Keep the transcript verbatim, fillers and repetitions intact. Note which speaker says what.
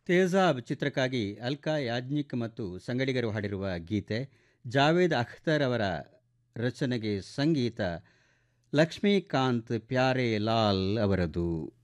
Speaker 1: ತೇಜಾಬ್ ಚಿತ್ರಕ್ಕಾಗಿ ಅಲ್ಕಾ ಯಾಜ್ನಿಕ್ ಮತ್ತು ಸಂಗಡಿಗರು ಹಾಡಿರುವ ಗೀತೆ, ಜಾವೇದ್ ಅಖ್ತರ್ ಅವರ ರಚನೆಗೆ ಸಂಗೀತ ಲಕ್ಷ್ಮೀಕಾಂತ್ ಪ್ಯಾರೆ ಲಾಲ್ ಅವರದು.